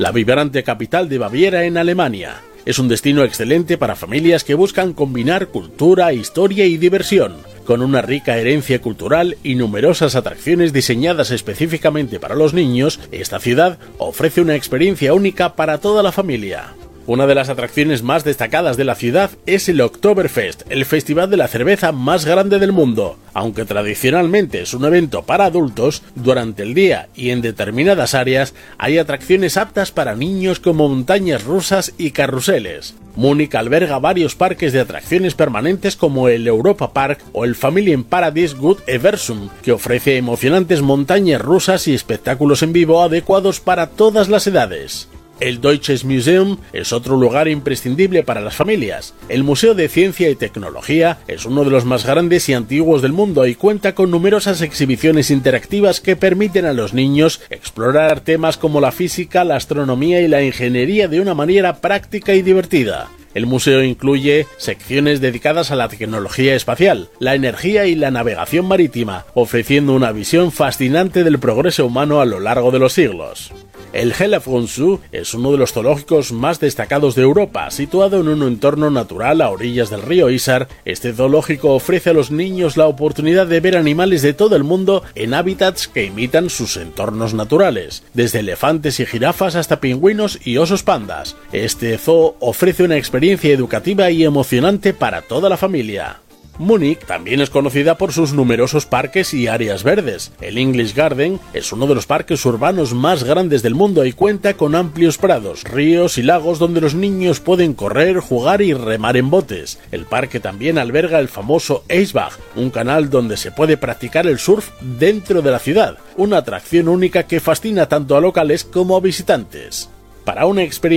la vibrante capital de Baviera en Alemania. Es un destino excelente para familias que buscan combinar cultura, historia y diversión. Con una rica herencia cultural y numerosas atracciones diseñadas específicamente para los niños, esta ciudad ofrece una experiencia única para toda la familia. Una de las atracciones más destacadas de la ciudad es el Oktoberfest, el festival de la cerveza más grande del mundo. Aunque tradicionalmente es un evento para adultos, durante el día y en determinadas áreas hay atracciones aptas para niños como montañas rusas y carruseles. Múnich alberga varios parques de atracciones permanentes como el Europa Park o el Familienparadies Gut Eversum, que ofrece emocionantes montañas rusas y espectáculos en vivo adecuados para todas las edades. El Deutsches Museum es otro lugar imprescindible para las familias. El Museo de Ciencia y Tecnología es uno de los más grandes y antiguos del mundo y cuenta con numerosas exhibiciones interactivas que permiten a los niños explorar temas como la física, la astronomía y la ingeniería de una manera práctica y divertida. El museo incluye secciones dedicadas a la tecnología espacial, la energía y la navegación marítima, ofreciendo una visión fascinante del progreso humano a lo largo de los siglos. El Hellefroont Zoo es uno de los zoológicos más destacados de Europa, situado en un entorno natural a orillas del río Isar. Este zoológico ofrece a los niños la oportunidad de ver animales de todo el mundo en hábitats que imitan sus entornos naturales, desde elefantes y jirafas hasta pingüinos y osos pandas. Este zoo ofrece una experiencia educativa y emocionante para toda la familia. Múnich también es conocida por sus numerosos parques y áreas verdes. El English Garden es uno de los parques urbanos más grandes del mundo y cuenta con amplios prados, ríos y lagos donde los niños pueden correr, jugar y remar en botes. El parque también alberga el famoso Eisbach, un canal donde se puede practicar el surf dentro de la ciudad, una atracción única que fascina tanto a locales como a visitantes. Para una experiencia